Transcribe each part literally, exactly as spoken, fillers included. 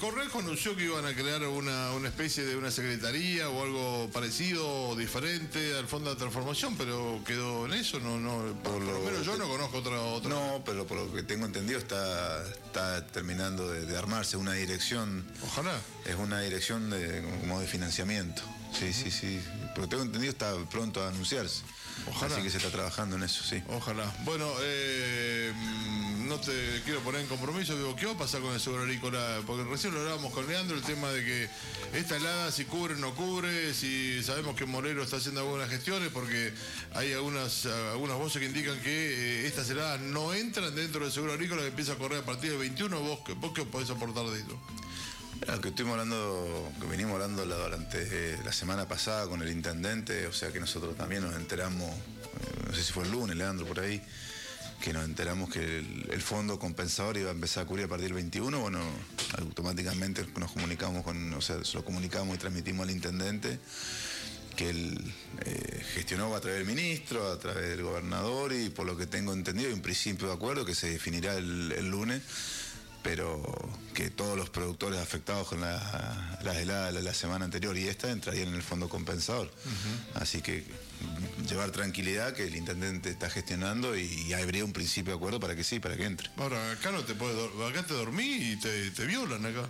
Cornejo anunció que iban a crear una, una especie de una secretaría o algo parecido o diferente al Fondo de Transformación, pero quedó en eso, no, no, por, por lo menos yo no conozco otra, otra. No, pero por lo que tengo entendido está, está terminando de, de armarse una dirección. Ojalá. Es una dirección de, como de financiamiento. Sí, uh-huh. sí, sí. Pero tengo entendido está pronto a anunciarse. Ojalá. Así que se está trabajando en eso, sí. Ojalá. Bueno, eh, no te quiero poner en compromiso, digo, ¿qué va a pasar con el seguro agrícola? Porque recién lo hablábamos con Leandro, el tema de que esta helada si cubre o no cubre, si sabemos que Morero está haciendo algunas gestiones, porque hay algunas, algunas voces que indican que eh, estas heladas no entran dentro del seguro agrícola que empieza a correr a partir del veintiuno. ¿Vos, vos qué podés aportar de esto? Lo que estuvimos hablando, que venimos hablando la, durante la semana pasada con el intendente, o sea que nosotros también nos enteramos, no sé si fue el lunes, Leandro, por ahí, que nos enteramos que el, el fondo compensador iba a empezar a cubrir a partir del veintiuno, bueno, automáticamente nos comunicamos con, o sea, se lo comunicamos y transmitimos al intendente, que él eh, gestionó a través del ministro, a través del gobernador, y por lo que tengo entendido hay un principio de acuerdo que se definirá el, el lunes, pero que todos los productores afectados con la, las heladas de la semana anterior y esta entrarían en el fondo compensador. Uh-huh. Así que llevar tranquilidad que el intendente está gestionando y, y habría un principio de acuerdo para que sí, para que entre. Ahora, acá no te puedes, acá te dormí y te, te violan acá.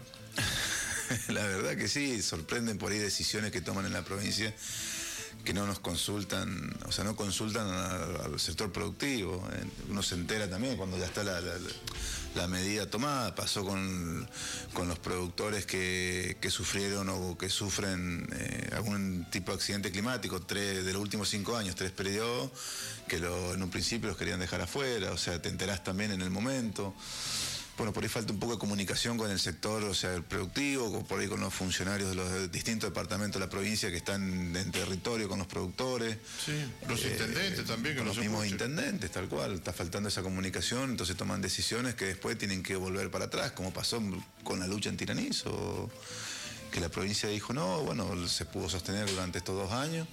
La verdad que sí, sorprenden por ahí decisiones que toman en la provincia que no nos consultan, o sea, no consultan al sector productivo. Uno se entera también cuando ya está la, la, la medida tomada. Pasó con, con los productores que, que sufrieron o que sufren eh, algún tipo de accidente climático, tres de los últimos cinco años, tres periodos, que lo, en un principio los querían dejar afuera, o sea, te enterás también en el momento. Bueno, por ahí falta un poco de comunicación con el sector, o sea, el productivo, o por ahí con los funcionarios de los distintos departamentos de la provincia que están en territorio con los productores. Sí, los eh, intendentes también. Que los mismos intendentes, tal cual. Está faltando esa comunicación, entonces toman decisiones que después tienen que volver para atrás, como pasó con la lucha en Tiranizo, que la provincia dijo no, bueno, se pudo sostener durante estos dos años.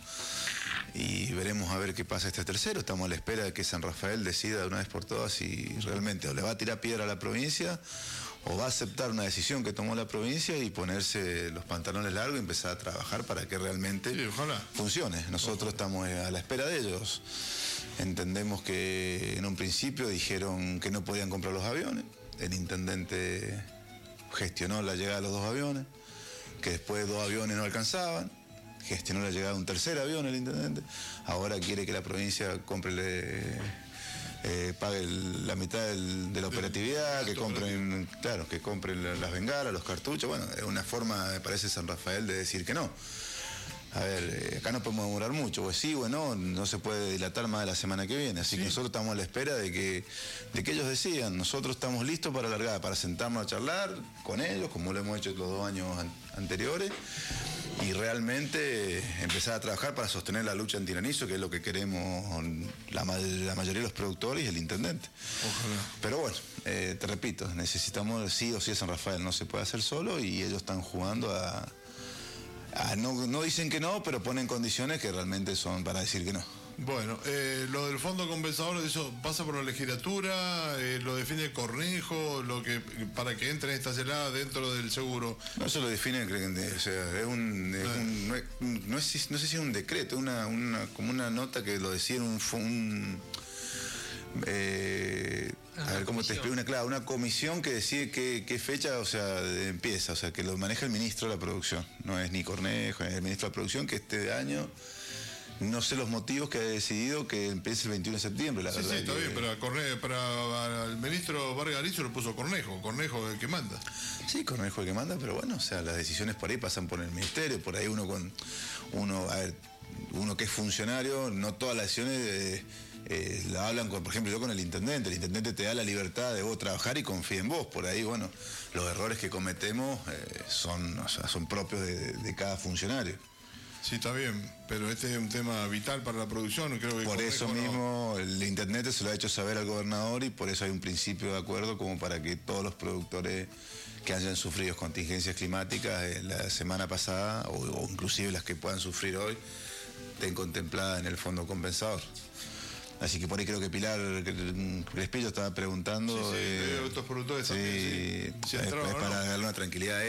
Y veremos a ver qué pasa este tercero. Estamos a la espera de que San Rafael decida de una vez por todas si realmente o le va a tirar piedra a la provincia o va a aceptar una decisión que tomó la provincia y ponerse los pantalones largos y empezar a trabajar para que realmente sí, ojalá. funcione. Nosotros estamos a la espera de ellos. Entendemos que en un principio dijeron que no podían comprar los aviones. El intendente gestionó la llegada de los dos aviones, que después dos aviones no alcanzaban. Gestionó la llegada de un tercer avión el intendente, ahora quiere que la provincia compre, le, eh, pague el, la mitad del, de la operatividad, que compren, claro, que compren las bengalas, los cartuchos. Bueno, es una forma, me parece, San Rafael de decir que no. A ver, eh, acá no podemos demorar mucho, pues sí o no, no se puede dilatar más de la semana que viene, así sí. que nosotros estamos a la espera de que, de que ellos decidan. Nosotros estamos listos para alargar, para sentarnos a charlar con ellos, como lo hemos hecho los dos años an anteriores, y realmente empezar a trabajar para sostener la lucha en Tiranizo, que es lo que queremos la, la mayoría de los productores y el intendente. Ojalá. Pero bueno, eh, te repito, necesitamos sí o sí a San Rafael, no se puede hacer solo y ellos están jugando a... a no, no dicen que no, pero ponen condiciones que realmente son para decir que no. Bueno, eh, lo del fondo compensador, eso pasa por la legislatura, eh, lo define Cornejo, lo que para que entren estas heladas dentro del seguro. No, eso lo define, o sea, es un, es un no, es, no, es, no sé si es un decreto, una, una, como una nota que lo decía en un, un eh, a ver cómo te explico, una, claro, una comisión que decide qué, qué fecha, o sea, empieza, o sea, que lo maneja el ministro de la producción, no es ni Cornejo, es el ministro de la producción que este año. No sé los motivos que ha decidido que empiece el veintiuno de septiembre, la sí, verdad. Sí, está que... bien, pero Corne... para el ministro Vargas Arizo lo puso Cornejo, Cornejo es el que manda. Sí, Cornejo es el que manda, pero bueno, o sea, las decisiones por ahí pasan por el ministerio, por ahí uno con uno, a ver, uno que es funcionario, no todas las decisiones eh, eh, la hablan con, por ejemplo, yo con el intendente, el intendente te da la libertad de vos trabajar y confía en vos, por ahí, bueno, los errores que cometemos eh, son, o sea, son propios de, de cada funcionario. Sí, está bien, pero este es un tema vital para la producción. Creo que por eso mismo no... el intendente se lo ha hecho saber al gobernador y por eso hay un principio de acuerdo como para que todos los productores que hayan sufrido contingencias climáticas eh, la semana pasada o, o inclusive las que puedan sufrir hoy estén contempladas en el fondo compensador. Así que por ahí creo que Pilar Crespillo estaba preguntando. Sí, sí, eh, estos productores sí, también, sí. Si es, es para no. darle una tranquilidad a